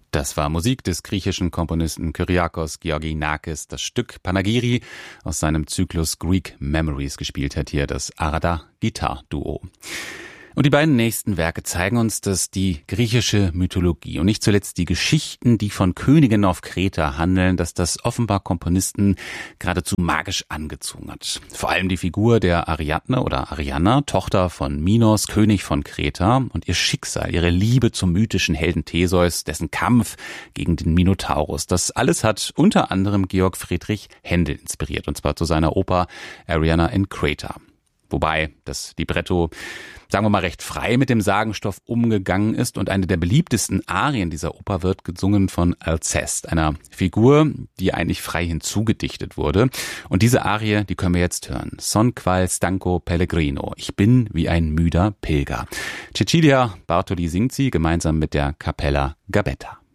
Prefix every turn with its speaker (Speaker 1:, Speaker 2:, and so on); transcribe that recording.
Speaker 1: Das war Musik des griechischen Komponisten Kyriakos Georginakis. Das Stück Panegyri aus seinem Zyklus Greek Memories gespielt hat hier das Arada Guitar Duo. Und die beiden nächsten Werke zeigen uns, dass die griechische Mythologie und nicht zuletzt die Geschichten, die von Königen auf Kreta handeln, dass das offenbar Komponisten geradezu magisch angezogen hat. Vor allem die Figur der Ariadne oder Arianna, Tochter von Minos, König von Kreta, und ihr Schicksal, ihre Liebe zum mythischen Helden Theseus, dessen Kampf gegen den Minotaurus. Das alles hat unter anderem Georg Friedrich Händel inspiriert, und zwar zu seiner Oper Arianna in Kreta. Wobei das Libretto, sagen wir mal, recht frei mit dem Sagenstoff umgegangen ist, und eine der beliebtesten Arien dieser Oper wird gesungen von Alceste, einer Figur, die eigentlich frei hinzugedichtet wurde. Und diese Arie, die können wir jetzt hören. Son qual stanco pellegrino. Ich bin wie ein müder Pilger. Cecilia Bartoli singt sie gemeinsam mit der Capella Gabetta.